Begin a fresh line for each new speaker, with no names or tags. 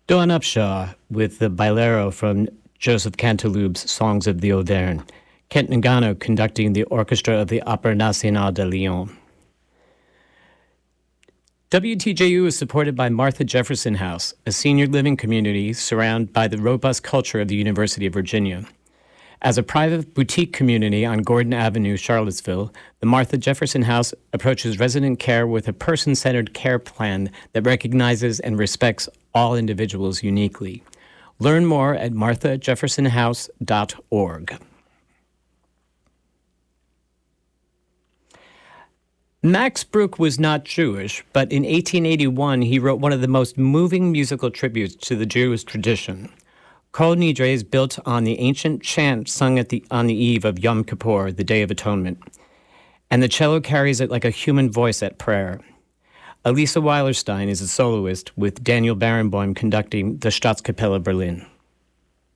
Dawn Upshaw with the Bailero from Joseph Cantilube's Songs of the Auvergne. Kent Nagano conducting the orchestra of the Opéra National de Lyon. WTJU is supported by Martha Jefferson House, a senior living community surrounded by the robust culture of the University of Virginia. As a private boutique community on Gordon Avenue, Charlottesville, the Martha Jefferson House approaches resident care with a person-centered care plan that recognizes and respects all individuals uniquely. Learn more at marthajeffersonhouse.org. Max Bruch was not Jewish, but in 1881 he wrote one of the most moving musical tributes to the Jewish tradition. Kol Nidre is built on the ancient chant sung on the eve of Yom Kippur, the Day of Atonement, and the cello carries it like a human voice at prayer. Elisa Weilerstein is a soloist, with Daniel Barenboim conducting the Staatskapelle Berlin.